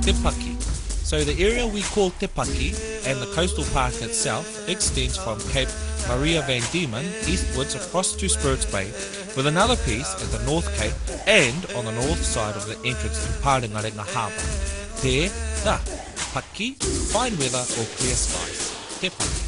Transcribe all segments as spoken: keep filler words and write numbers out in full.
Te Paki. So the area we call Te Paki and the coastal park itself extends from Cape Maria van Diemen eastwards across to Spirits Bay, with another piece at the North Cape and on the north side of the entrance to Parengarenga Harbour. Te da, Paki, fine weather or clear skies. Te Paki.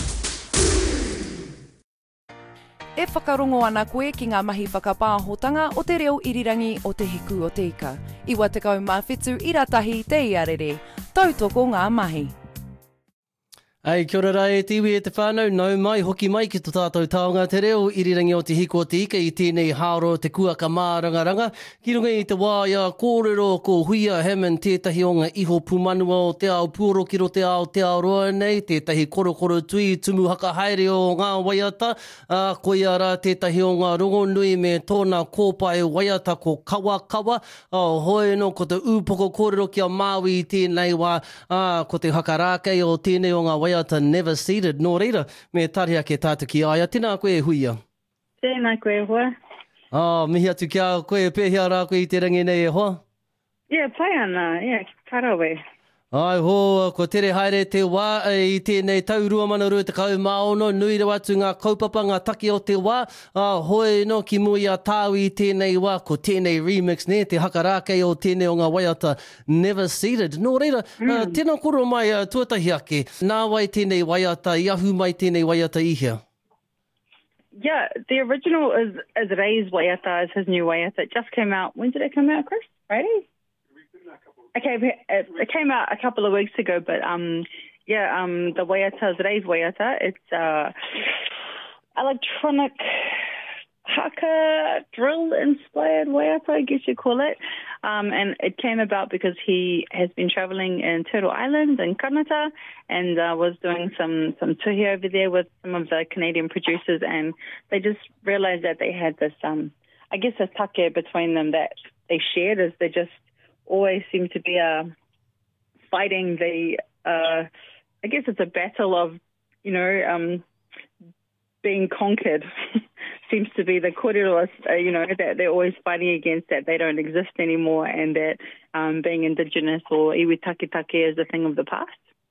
E whakarongo ana koe ki ngā mahi whakapāhotanga o te reo irirangi o te hiku o te ika. Iwa te kau mā whetū iratahi te iarere. Tautoko ngā mahi. Ai, kia ora rai, tiwi e te whānau, nau mai, hoki mai ki tō tātou taonga te reo, irirangi o te hiko o te ika, i tēnei haro te kuaka mārangaranga. Ki runga i te wāia, kōrero ko Huia Hammond, tētahi o ngā iho pumanua o te ao puoro ki ro te ao te ao roa nei, tētahi korokoro tui, tumu haka haere o ngā waiata, uh, koe ara tētahi o ngā rongonui me tōna kōpai waiata ko kawa kawa, uh, hoi no ko te upoko kōrero ki a Māui i tēnei wā, uh, ko te hakarākei o tēnei o ngā waiata, never seated, nō reira, me tariha ke tātu ki aia. Tēnā koe Huia. Tēnā koe hoa. Oh, mihi atu kia koe pēhea rā koe i te rangi nei e hoa? Yeah, pai ana, yeah, karawe. Ai ho, ko tere haere te wā i tēnei tau rua mana rua te kau maono, nui rau atu ngā kaupapa, ngā taki o te wā, uh, hoi no ki mui a tāu i tēnei wā, ko tēnei remix ne, te hakarākei o tēnei o ngā waiata Never Seated. Nō reira, mm. uh, tēnā koro mai uh, tuatahi ake, nā wai tēnei waiata, i ahu mai tēnei waiata i hea. Yeah, the original is, is Ray's waiata, is his new waiata. It just came out, when did it come out, Chris? Friday? Okay, it, it came out a couple of weeks ago, but um, yeah, um, the waiata is Ray's waiata. It's uh, electronic haka drill inspired waiata, I guess you call it. Um, and it came about because he has been traveling in Turtle Island and Kanata and uh, was doing some, some tuhi over there with some of the Canadian producers, and they just realized that they had this, um, I guess, a take between them that they shared, is they just always seem to be uh, fighting the, uh, I guess it's a battle of, you know, um, being conquered seems to be the kōrero, uh, you know, that they're always fighting against, that they don't exist anymore, and that um, being Indigenous or iwi take take is a thing of the past.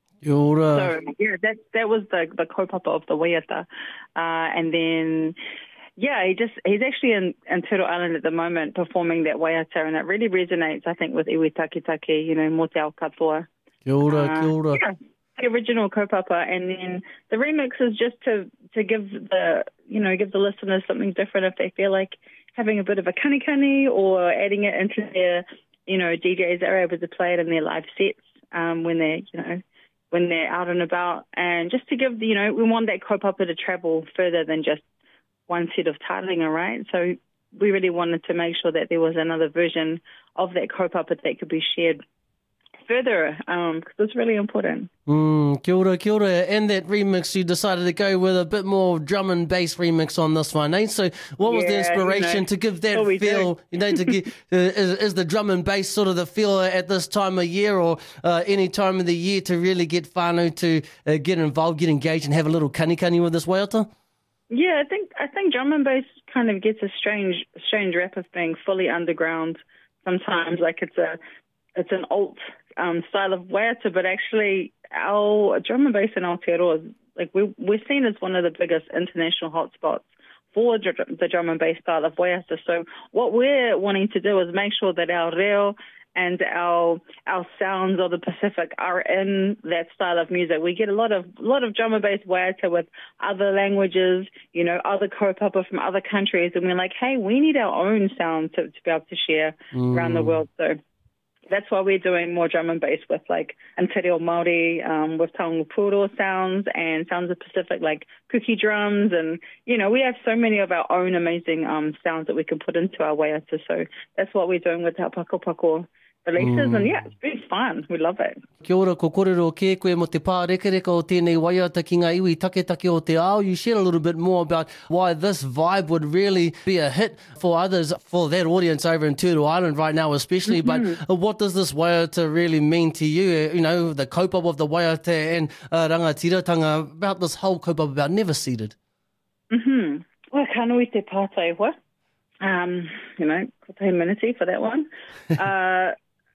Yora. So, yeah, that that was the, the kaupapa of the waiata. Uh, and then... Yeah, he just he's actually in, in Turtle Island at the moment performing that waiata, and it really resonates, I think, with iwi take take, you know, mo te ao katoa. Kia ora, uh, kia ora. Yeah, the original kaupapa, and then the remix is just to, to give the, you know, give the listeners something different if they feel like having a bit of a kanikani or adding it into their, you know, D Js that are able to play it in their live sets um, when they're, you know, when they're out and about, and just to give, the, you know, we want that kaupapa to travel further than just one set of taringa, right? So we really wanted to make sure that there was another version of that kaupapa that could be shared further, um, because it's really important. Mm, kia ora, kia ora. And that remix, you decided to go with a bit more drum and bass remix on this one, eh? So what was yeah, the inspiration you know, to give that feel, do. you know, to get, uh, is, is the drum and bass sort of the feel at this time of year, or uh, any time of the year to really get whānau to uh, get involved, get engaged and have a little kanikani with this waiata? Yeah, I think I think drum and bass kind of gets a strange strange rap of being fully underground sometimes, like it's a it's an alt um, style of waiata, but actually our drum and bass in Aotearoa, like we we're seen as one of the biggest international hotspots for the drum and bass style of waiata. So what we're wanting to do is make sure that our reo and our our sounds of the Pacific are in that style of music. We get a lot of lot of drum and bass waiata with other languages, you know, other kaupapa from other countries, and we're like, hey, we need our own sound to, to be able to share mm. around the world. So that's why we're doing more drum and bass with like Antireo Māori, um, with Taonga Puro sounds and sounds of Pacific like cookie drums, and you know we have so many of our own amazing um, sounds that we can put into our waiata. So that's what we're doing with our Pako Pako releases, mm. and yeah, it's been fun. We love it. Kia ora, ko kōrero ke koe mo te pārekereka o tēnei waiata ki ngā iwi take take o te ao. You shared a little bit more about why this vibe would really be a hit for others, for that audience over in Turtle Island right now especially, mm-hmm. but what does this waiata really mean to you? You know, the kaupapa of the waiata and uh, rangatiratanga, about this whole kaupapa about Never Seated. Mm-hmm. Well, ka nui te pātai hoa. Um, you know, ko te miniti for that one. uh,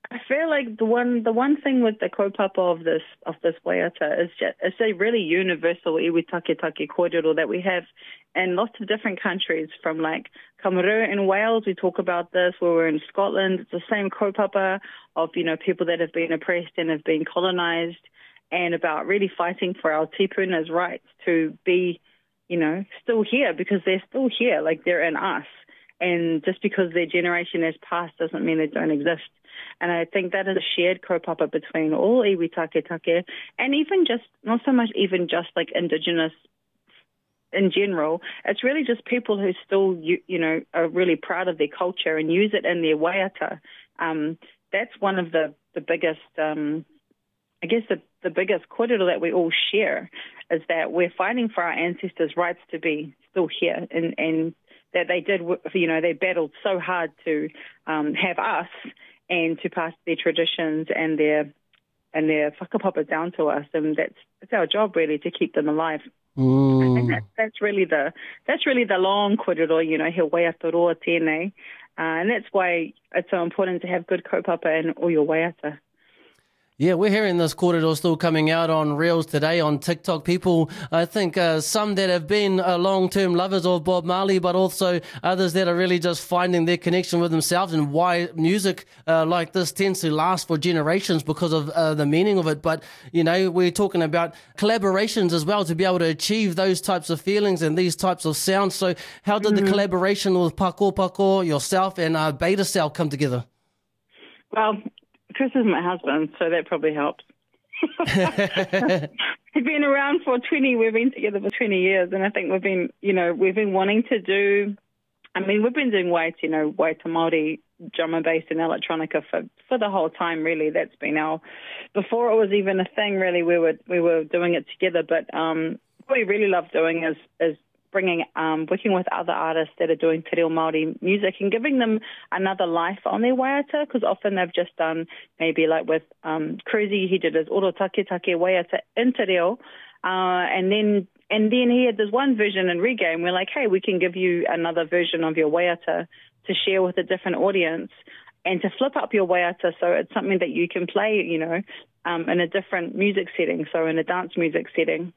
I feel like the one the one thing with the kaupapa of this of this waiata is just, it's a really universal iwi take take kōrero that we have in lots of different countries. From like Kamarua in Wales, we talk about this. Where we're in Scotland, it's the same kaupapa of, you know, people that have been oppressed and have been colonised, and about really fighting for our tipuna's rights to be, you know, still here, because they're still here, like they're in us. And just because their generation has passed doesn't mean they don't exist. And I think that is a shared kaupapa between all iwi take take, and even just, not so much even just like Indigenous in general. It's really just people who still, you, you know, are really proud of their culture and use it in their waiata. Um, that's one of the, the biggest, um, I guess the, the biggest kōrero that we all share, is that we're fighting for our ancestors' rights to be still here, and, and that they did, you know, they battled so hard to um, have us, and to pass their traditions and their and their whakapapa down to us, and that's it's our job really to keep them alive. Mm. I think that, that's really the that's really the long kōrero, you know, he waiata roa tēnei, uh, and that's why it's so important to have good kaupapa in all your waiata. Yeah, we're hearing this kōrero still coming out on Reels today, on TikTok. People, I think, uh, some that have been uh, long-term lovers of Bob Marley, but also others that are really just finding their connection with themselves, and why music uh, like this tends to last for generations because of uh, the meaning of it. But, you know, we're talking about collaborations as well to be able to achieve those types of feelings and these types of sounds. So how did mm-hmm. the collaboration with Pako Pako, yourself, and uh, Beta Cell come together? Well, Chris is my husband, so that probably helps. We've been around for twenty, we've been together for twenty years, and I think we've been, you know, we've been wanting to do, I mean, we've been doing waita, you know, waita Māori, drum and bass and electronica for, for the whole time, really. That's been our, before it was even a thing, really, we were, we were doing it together. But um, what we really love doing is, is bringing, um, working with other artists that are doing te reo Māori music and giving them another life on their waiata, because often they've just done, maybe like with um, Cruzy, he did his oro take take waiata in te reo, uh, and then and then he had this one version in reggae, and we're like, hey, we can give you another version of your waiata to share with a different audience, and to flip up your waiata so it's something that you can play, you know, um, in a different music setting, so in a dance music setting.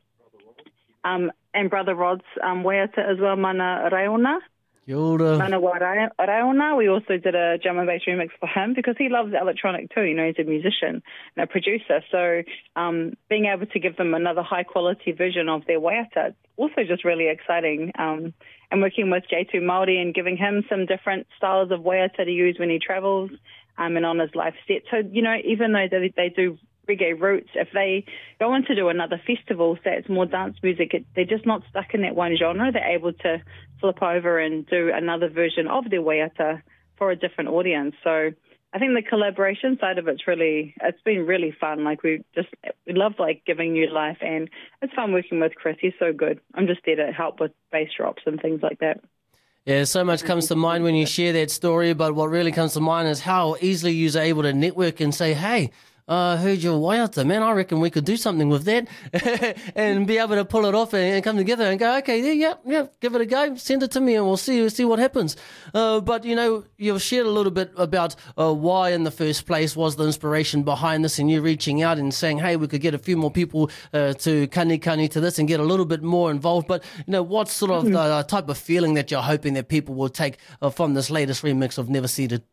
Um, and Brother Rod's um, waiata as well, Mana Raiona. Mana wa Raiona. We also did a drum and bass remix for him, because he loves electronic too. You know, he's a musician and a producer. So um, being able to give them another high quality version of their waiata, also just really exciting. Um, and working with J two Māori and giving him some different styles of waiata to use when he travels um, and on his live set. So, you know, even though they, they do reggae roots, if they go on to do another festival, say it's more dance music, it, they're just not stuck in that one genre. They're able to flip over and do another version of their waiata for a different audience. So I think the collaboration side of it's really, it's been really fun. Like we just, we love like giving new life, and it's fun working with Chris. He's so good. I'm just there to help with bass drops and things like that. Yeah, so much comes to mind when you share that story, but what really comes to mind is how easily you're able to network and say, hey, I uh, heard your waiata, man, I reckon we could do something with that and be able to pull it off and, and come together and go, okay, yeah, yeah, yeah, give it a go, send it to me and we'll see see what happens. Uh, but, you know, you've shared a little bit about uh, why in the first place was the inspiration behind this, and you reaching out and saying, hey, we could get a few more people uh, to kani kani to this and get a little bit more involved. But, you know, what sort of uh, type of feeling that you're hoping that people will take uh, from this latest remix of Never Seated?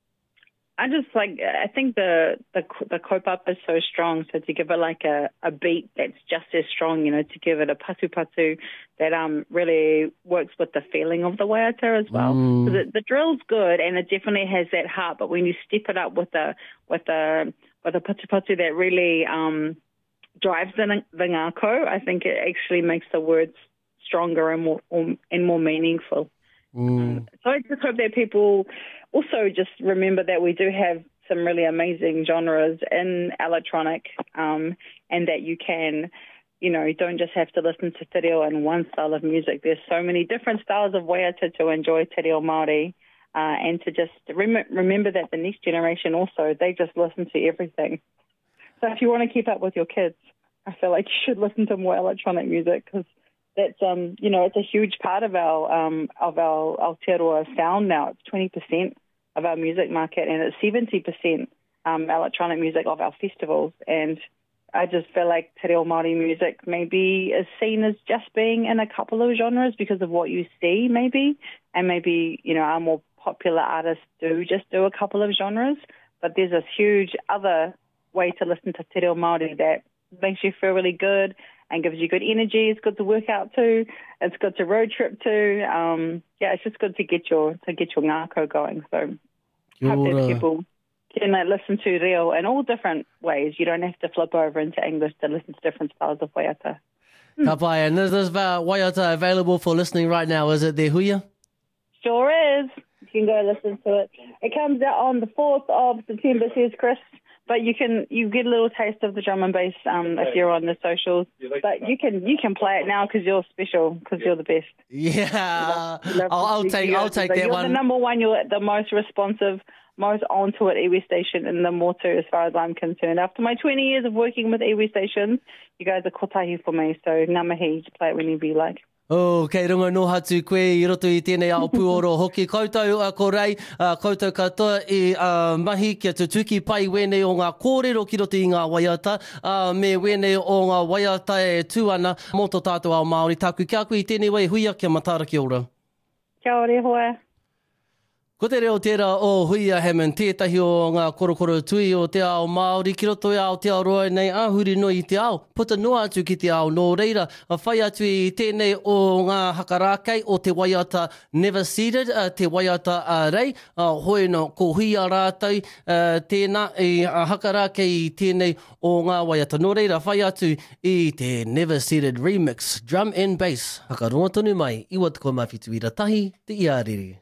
I just like, I think the the the kaupapa is so strong, so to give it like a, a beat that's just as strong, you know, to give it a patu patu that um really works with the feeling of the waiata as well. Mm. So the, the drill's good and it definitely has that heart, but when you step it up with a with a with a patu patu that really um drives the the ngako, I think it actually makes the words stronger and more and more meaningful. Mm. Um, so I just hope that people also just remember that we do have some really amazing genres in electronic, um, and that you can, you know, you don't just have to listen to te reo and one style of music. There's so many different styles of waiata to enjoy te reo Māori, uh, and to just rem- remember that the next generation also, they just listen to everything. So if you want to keep up with your kids, I feel like you should listen to more electronic music, because that's, um, you know, it's a huge part of our um, of our Aotearoa sound now. It's twenty percent of our music market, and it's seventy percent um, electronic music of our festivals. And I just feel like Te Reo Māori music maybe is seen as just being in a couple of genres because of what you see, maybe. And maybe, you know, our more popular artists do just do a couple of genres. But there's this huge other way to listen to Te Reo Māori that makes you feel really good and gives you good energy. It's good to work out to. It's good to road trip to. Um, yeah, it's just good to get your to get your ngākau going. So I hope that people can uh, listen to reo in all different ways. You don't have to flip over into English to listen to different styles of waiata. Hmm. Ka pai, and is this waiata available for listening right now? Is it there, Huia? Sure is. You can go listen to it. It comes out on the fourth of September, says Chris. But you can you get a little taste of the drum and bass um, if you're on the socials. But you can you can play it now because you're special, because you're the best. Yeah, you love, you love I'll, I'll take I'll take that you're one. You're the number one. You're the most responsive, most onto it iwi station, and the more too, as far as I'm concerned. After my twenty years of working with iwi stations, you guys are kotahi for me. So ngā mihi, play it whenever you like. Oh, kei runga no hatu koe I roto I tēnei ao puoro hoki. Koutou a ko rei, uh, koutou katoa I uh, mahi kia tutuki pai wene o ngā kōrero ki roto I ngā waiata, uh, me wene o ngā waiata e tūana mō tō tātou ao Māori. Tāku kia koe I tēnei wei Huia, kia matara ki ora. Kia ore hoa. Ko te reo tērā o Huia Hammond, tētahi o ngā korokoro tui o te ao Māori, ki roto I ao te aroa nei āhuri noi I te ao, puta noa atu ki te ao nō reira, a whai atu I tēnei o ngā hakarākei o te waiata Never Seated, uh, te waiata uh, rei, uh, hoi no ko Huia rātou, uh, tēnā I uh, hakarākei I tēnei o ngā waiata. Nō reira, whai atu I te Never Seated remix, drum and bass, hakaronga tonu mai, iwa te koe mawhitu I ratahi, te Iariri.